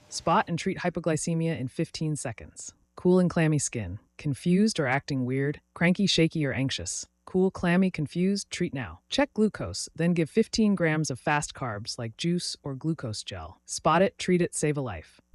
Spot and treat hypoglycemia in 15 seconds. Cool and clammy skin. Confused or acting weird? Cranky, shaky, or anxious? Cool, clammy, confused? Treat now. Check glucose, then give 15 grams of fast carbs like juice or glucose gel. Spot it, treat it, save a life.